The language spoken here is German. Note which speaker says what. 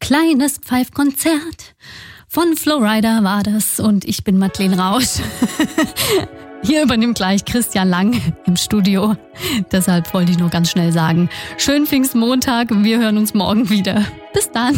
Speaker 1: kleines Pfeifkonzert. Von Flowrider war das und ich bin Madeleine Rausch. Hier übernimmt gleich Christian Lang im Studio. Deshalb wollte ich nur ganz schnell sagen, schönen Pfingstmontag, wir hören uns morgen wieder. Bis dann.